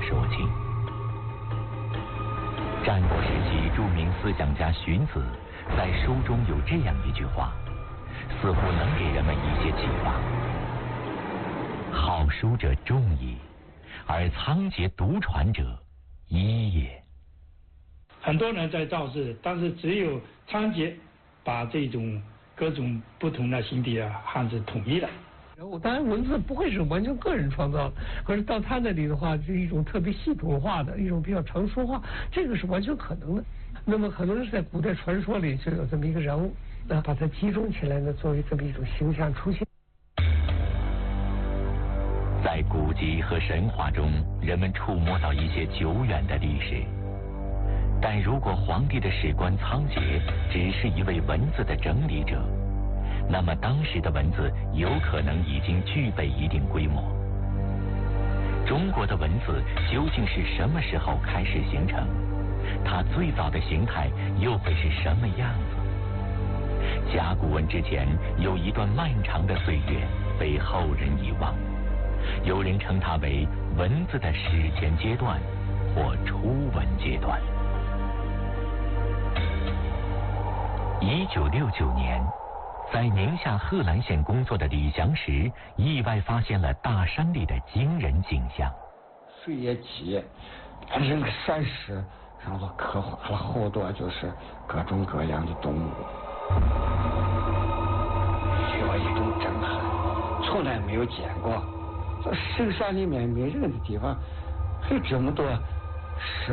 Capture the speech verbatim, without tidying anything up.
说起。战国时期著名思想家荀子在书中有这样一句话，似乎能给人们一些启发：好书者众矣，而仓颉独传者一也。 很多人在造字，但是只有仓颉把这种各种不同的形体的汉字统一了。 然后当然文字不会是完全个人创造的，可是到他那里的话，是一种特别系统化的一种比较成熟化，这个是完全可能的。那么可能是在古代传说里就有这么一个人物，那把它集中起来呢，作为这么一种形象出现。 在古籍和神话中，人们触摸到一些久远的历史。但如果皇帝的史官仓颉只是一位文字的整理者，那么当时的文字有可能已经具备一定规模。中国的文字究竟是什么时候开始形成？它最早的形态又会是什么样子？甲骨文之前有一段漫长的岁月被后人遗忘，有人称它为文字的史前阶段或初文阶段。一九六九年，在宁夏贺兰县工作的李祥石意外发现了大山里的惊人景象。 水也急，那个山石上头刻画了好多就是各种各样的动物，给我一种震撼，从来没有见过。这深山里面没人的地方，还有这么多石